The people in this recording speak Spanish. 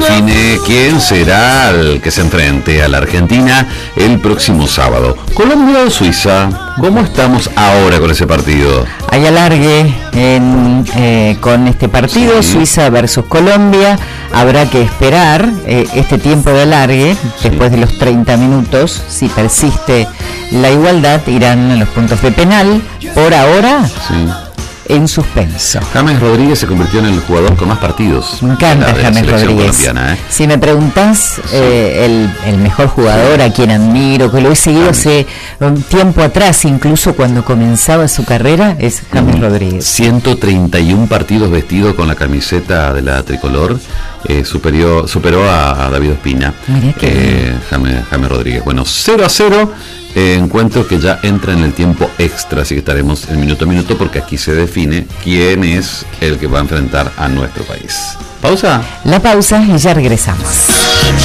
define quién será el que se enfrente a la Argentina el próximo sábado. ¿Colombia o Suiza? ¿Cómo estamos ahora con ese partido? Hay alargue con este partido, sí. Suiza versus Colombia. Habrá que esperar este tiempo de alargue, sí. Después de los 30 minutos. Si persiste la igualdad, irán a los puntos de penal. Por ahora, sí. En suspenso. James Rodríguez se convirtió en el jugador con más partidos. Me encanta James Rodríguez. Si me preguntás sí. El mejor jugador, a quien admiro, que lo he seguido hace un tiempo atrás, incluso cuando comenzaba su carrera, es James Rodríguez. 131 partidos vestido con la camiseta de la tricolor. Superó a David Ospina. James Rodríguez. Bueno, 0-0. Encuentro que ya entra en el tiempo extra, así que estaremos en minuto a minuto porque aquí se define quién es el que va a enfrentar a nuestro país. ¿Pausa? La pausa y ya regresamos.